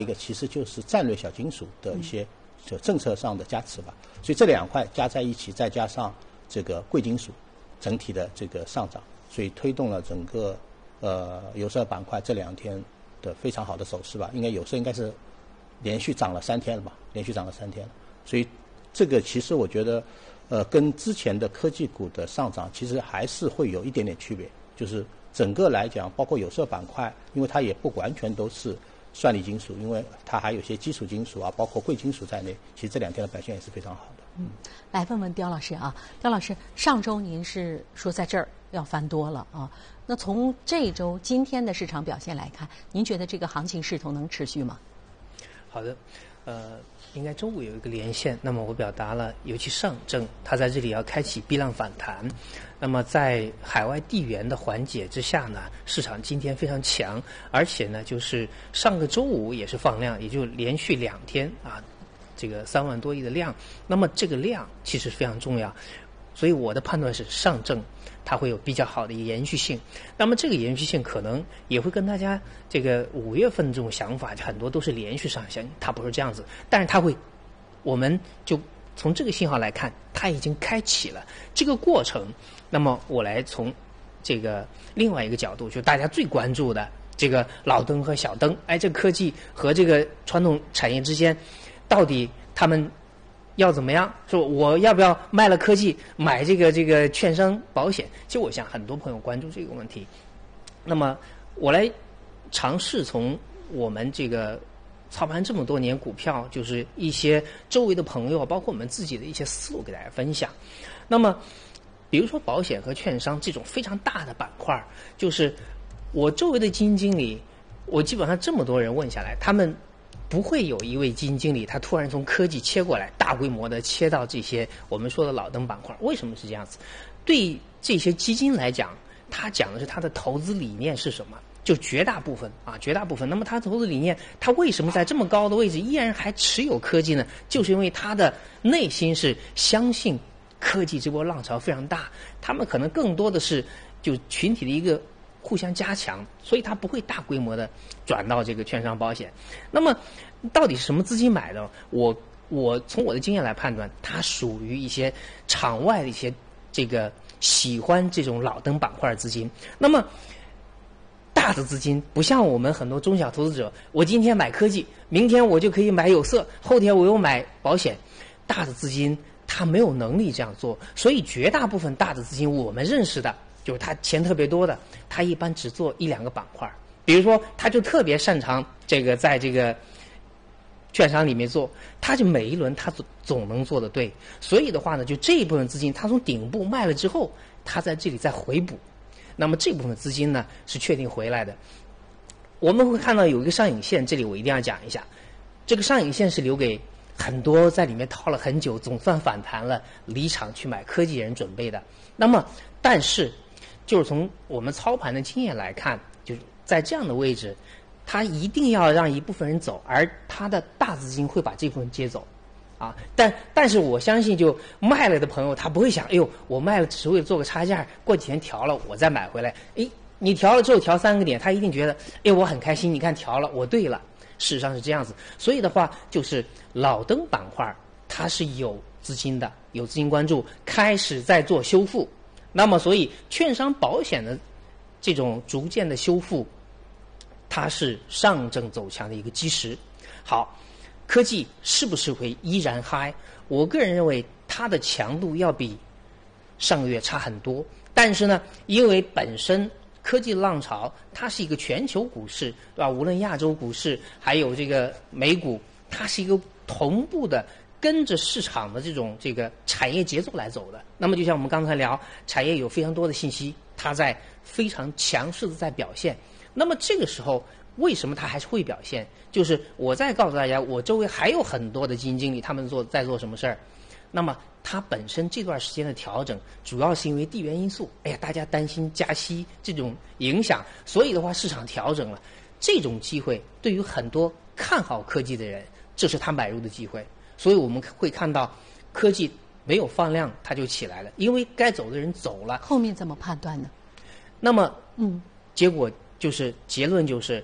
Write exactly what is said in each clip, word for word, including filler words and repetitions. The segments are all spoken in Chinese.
一个其实就是战略小金属的一些就政策上的加持吧。所以这两块加在一起，再加上这个贵金属整体的这个上涨，所以推动了整个呃有色板块这两天的非常好的走势吧。应该有色应该是连续涨了三天了吧，连续涨了三天了。所以这个其实我觉得呃跟之前的科技股的上涨其实还是会有一点点区别，就是整个来讲，包括有色板块，因为它也不完全都是算力金属，因为它还有些基础金属啊，包括贵金属在内，其实这两天的表现也是非常好的。 嗯，来问问刁老师啊，刁老师，上周您是说在这儿要翻多了啊？那从这周今天的市场表现来看，您觉得这个行情势头能持续吗？ 好的，呃，应该周五有一个连线，那么我表达了，尤其上证，它在这里要开启 B 浪反弹。那么在海外地缘的缓解之下呢，市场今天非常强，而且呢，就是上个周五也是放量，也就连续两天啊，这个三万多亿的量。那么这个量其实非常重要，所以我的判断是上证它会有比较好的一个延续性。那么这个延续性可能也会跟大家这个五月份这种想法很多都是连续上行，它不是这样子，但是它会，我们就从这个信号来看，它已经开启了这个过程。那么我来从这个另外一个角度，就大家最关注的这个老灯和小灯，哎，这科技和这个传统产业之间，到底他们要怎么样？说我要不要卖了科技买这个这个券商保险？其实我想很多朋友关注这个问题。那么我来尝试从我们这个操盘这么多年股票，就是一些周围的朋友，包括我们自己的一些思路给大家分享。那么比如说保险和券商这种非常大的板块，就是我周围的基金经理，我基本上这么多人问下来，他们不会有一位基金经理他突然从科技切过来，大规模的切到这些我们说的老灯板块。为什么是这样子？对这些基金来讲，他讲的是他的投资理念是什么，就绝大部分啊，绝大部分。那么他投资理念，他为什么在这么高的位置依然还持有科技呢？就是因为他的内心是相信科技这波浪潮非常大，他们可能更多的是就群体的一个互相加强，所以他不会大规模的转到这个券商保险。那么到底是什么资金买的？我我从我的经验来判断，它属于一些场外的一些这个喜欢这种老灯板块的资金。那么大的资金不像我们很多中小投资者，我今天买科技，明天我就可以买有色，后天我又买保险。大的资金他没有能力这样做，所以绝大部分大的资金我们认识的，就是他钱特别多的，他一般只做一两个板块。比如说他就特别擅长这个在这个券商里面做，他就每一轮他总总能做得对。所以的话呢，就这一部分资金他从顶部卖了之后，他在这里再回补，那么这部分资金呢是确定回来的。我们会看到有一个上影线，这里我一定要讲一下，这个上影线是留给很多在里面套了很久，总算反弹了，离场去买科技人准备的。那么但是就是从我们操盘的经验来看，就是在这样的位置，他一定要让一部分人走，而他的大资金会把这部分接走啊。但但是我相信，就卖了的朋友，他不会想，哎呦，我卖了只是为了做个差价，过几天调了我再买回来。哎，你调了之后调三个点，他一定觉得，哎，我很开心，你看调了，我对了。事实上是这样子，所以的话，就是老灯板块它是有资金的，有资金关注，开始在做修复。那么，所以券商保险的这种逐渐的修复，它是上证走强的一个基石。好，科技是不是会依然嗨？我个人认为它的强度要比上个月差很多，但是呢，因为本身科技浪潮它是一个全球股市，对吧？无论亚洲股市还有这个美股，它是一个同步的跟着市场的这种这个产业节奏来走的。那么就像我们刚才聊，产业有非常多的信息，它在非常强势的在表现。那么这个时候为什么它还是会表现？就是我再告诉大家，我周围还有很多的基金经理，他们做在做什么事儿。那么它本身这段时间的调整，主要是因为地缘因素。哎呀，大家担心加息这种影响，所以的话市场调整了。这种机会对于很多看好科技的人，这是他买入的机会。所以我们会看到科技没有放量，它就起来了，因为该走的人走了。 后面怎么判断呢？ 那么， 嗯， 结果就是结论就是，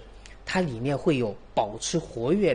它里面会有保持活跃